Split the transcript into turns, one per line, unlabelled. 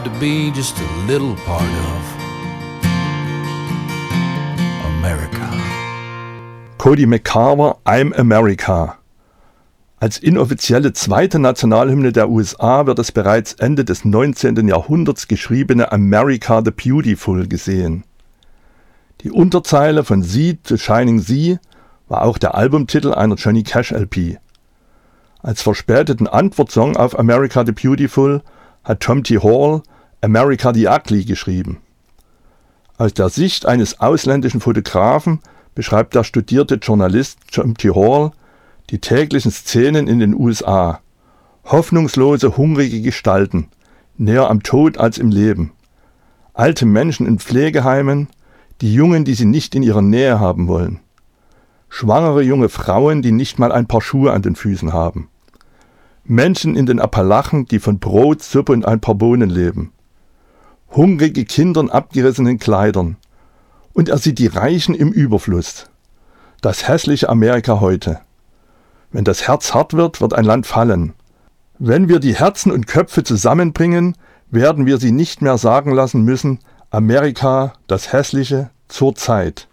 To be just a little part of America.
Cody McCarver, I'm America. Als inoffizielle zweite Nationalhymne der USA wird das bereits Ende des 19. Jahrhunderts geschriebene America the Beautiful gesehen. Die Unterzeile von Sea to Shining Sea war auch der Albumtitel einer Johnny Cash LP. Als verspäteten Antwortsong auf America the Beautiful hat Tom T. Hall America the Ugly geschrieben. Aus der Sicht eines ausländischen Fotografen beschreibt der studierte Journalist Tom T. Hall die täglichen Szenen in den USA. Hoffnungslose, hungrige Gestalten, näher am Tod als im Leben. Alte Menschen in Pflegeheimen, die Jungen, die sie nicht in ihrer Nähe haben wollen. Schwangere junge Frauen, die nicht mal ein paar Schuhe an den Füßen haben. Menschen in den Appalachen, die von Brot, Suppe und ein paar Bohnen leben. Hungrige Kinder in abgerissenen Kleidern. Und er sieht die Reichen im Überfluss. Das hässliche Amerika heute. Wenn das Herz hart wird, wird ein Land fallen. Wenn wir die Herzen und Köpfe zusammenbringen, werden wir sie nicht mehr sagen lassen müssen, Amerika, das Hässliche, zur Zeit.